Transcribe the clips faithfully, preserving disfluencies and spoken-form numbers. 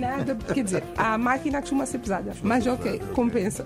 nada, quer dizer, a máquina costuma ser pesada, mas ok, compensa.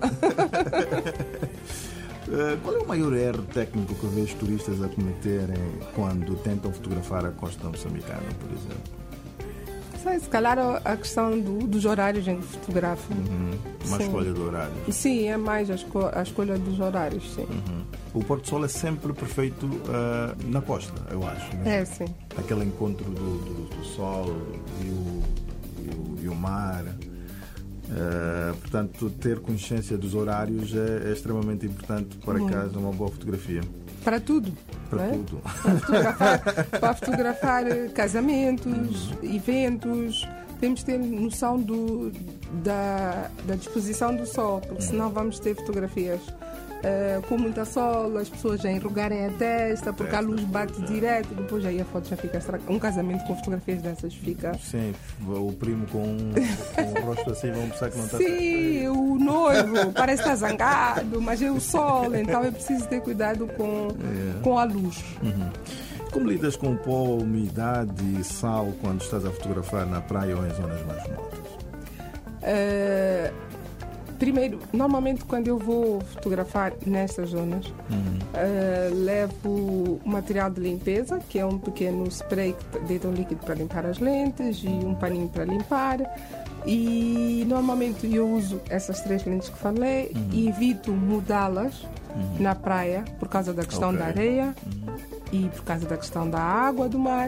Uh, qual é o maior erro técnico que vês turistas a cometerem quando tentam fotografar a costa moçambicana, por exemplo? Sei, se calhar a questão do, dos horários em que fotografo. Uhum. Uma sim. escolha de horários. Sim, é mais a, esco a escolha dos horários, sim. Uhum. O pôr do sol é sempre perfeito uh, na costa, eu acho. Né? É, sim. Aquele encontro do, do, do sol e o, e o, e o mar. Uh, portanto, ter consciência dos horários é, é extremamente importante para que haja uma boa fotografia. Para tudo. Para é? tudo. Para fotografar, para fotografar casamentos, uhum. eventos. Temos que ter noção do, da, da disposição do sol, porque uhum. senão vamos ter fotografias uh, com muita sol, as pessoas já enrugarem a testa, porque a luz bate direto, depois aí a foto já fica estragada. Um casamento com fotografias dessas fica... Sim, o primo com, com o rosto assim, vão pensar que não está... Sim, o noivo parece estar zangado, mas é o sol, então é preciso ter cuidado com, é. com a luz. Uhum. Como lidas com pó, umidade e sal quando estás a fotografar na praia ou em zonas mais remotas? Uh, primeiro, normalmente quando eu vou fotografar nestas zonas, uhum. uh, levo material de limpeza, que é um pequeno spray que deita um líquido para limpar as lentes e um paninho para limpar. E normalmente eu uso essas três lentes que falei uhum. e evito mudá-las uhum. na praia por causa da questão okay. da areia. Uhum. E por causa da questão da água do mar,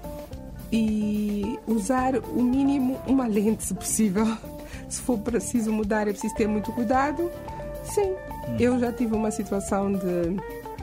e usar o mínimo uma lente, se possível. Se for preciso mudar, é preciso ter muito cuidado. Sim, hum. eu já tive uma situação de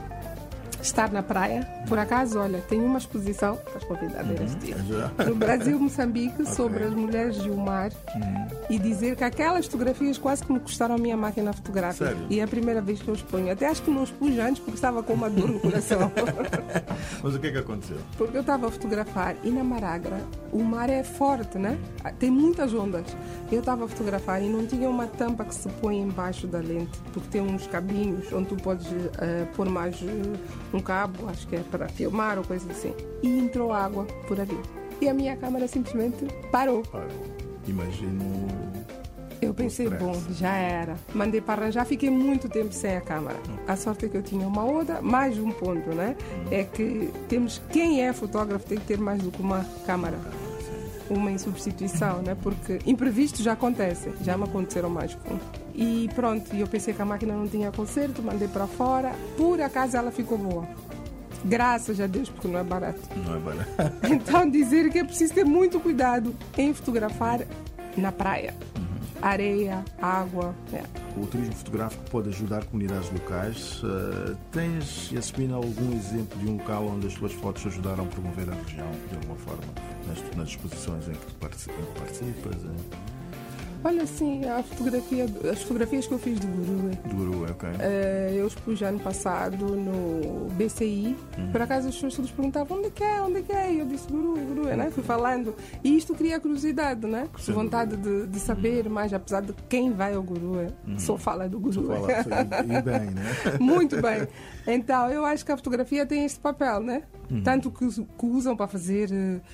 estar na praia. Por acaso, olha, tem uma exposição, estás convidada a este dia, no Brasil, Moçambique, okay. sobre as mulheres e o mar, hum. e dizer que aquelas fotografias quase que me custaram a minha máquina fotográfica. Sério? E é a primeira vez que eu exponho. Até acho que não expus antes porque estava com uma dor no coração. Mas o que é que aconteceu? Porque eu estava a fotografar e na Maragra o mar é forte, né? Tem muitas ondas. Eu estava a fotografar e não tinha uma tampa que se põe embaixo da lente, porque tem uns cabinhos onde tu podes uh, pôr mais uh, um cabo, acho que é para filmar ou coisa assim. E entrou água por ali. E a minha câmera simplesmente parou. Parou. Imagino... Eu pensei, bom, já era. Mandei para arranjar, fiquei muito tempo sem a câmera. A sorte é que eu tinha uma outra, mais um ponto, né? É que temos, quem é fotógrafo tem que ter mais do que uma câmera. Uma em substituição, né? Porque imprevistos já acontecem, já me aconteceram mais com. E pronto, eu pensei que a máquina não tinha conserto, mandei para fora. Por acaso ela ficou boa. Graças a Deus, porque não é barato. Não é barato. Então dizer que é preciso ter muito cuidado em fotografar na praia. Areia, água. É. O turismo fotográfico pode ajudar comunidades locais. Uh, tens, Yasmina, algum exemplo de um local onde as tuas fotos ajudaram a promover a região de alguma forma, nas, nas exposições em que tu participas? Em... Olha, sim, a fotografia, as fotografias que eu fiz do Gurue. Do Gurue, ok. Uh, eu expus ano passado no B C I. Uhum. Por acaso as pessoas todas perguntavam onde é que é, onde é que é? E eu disse Gurue, Gurue, né? Fui falando. E isto cria curiosidade, né? Sim, vontade de, de saber mais, apesar de quem vai ao Gurue, uhum. só fala do Gurue. Só fala, e bem, né? Muito bem. Então, eu acho que a fotografia tem este papel, né? Uhum. Tanto que, que usam para fazer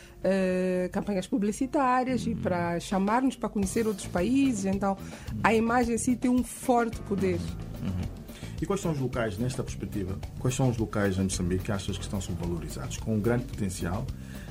uh, campanhas publicitárias uhum. e para chamar-nos para conhecer outros países. Então, a imagem em si tem um forte poder. Uhum. E quais são os locais, nesta perspectiva, quais são os locais em Moçambique que achas que estão subvalorizados, com um grande potencial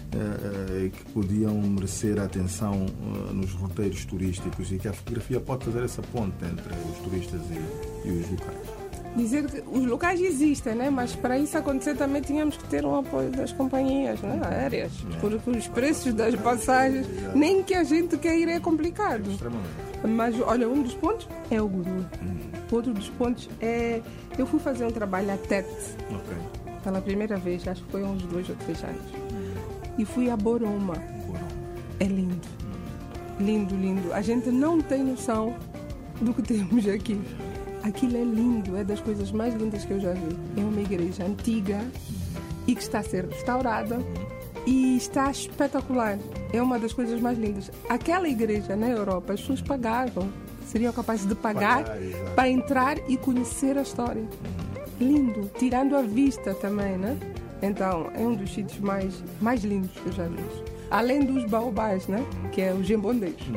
e uh, que podiam merecer a atenção uh, nos roteiros turísticos e que a fotografia pode fazer essa ponte entre os turistas e, e os locais? Dizer que os locais existem, né? Mas para isso acontecer também tínhamos que ter um apoio das companhias, né? Aéreas, porque os preços das passagens, nem que a gente quer ir, é complicado. Mas olha, um dos pontos é o Gurue. Hum. Outro dos pontos é... Eu fui fazer um trabalho a Tete, okay. pela primeira vez, acho que foi há uns dois ou três anos. Hum. E fui a Boroma. Boroma. É lindo. Hum. Lindo, lindo. A gente não tem noção do que temos aqui. Aquilo é lindo, é das coisas mais lindas que eu já vi. É uma igreja antiga e que está a ser restaurada e está espetacular. É uma das coisas mais lindas. Aquela igreja na Europa, as pessoas pagavam, seriam capazes de pagar, pagar para entrar e conhecer a história. Lindo, tirando a vista também, né? Então, é um dos sítios mais, mais lindos que eu já vi. Além dos baobás, né? Que é os jembondês.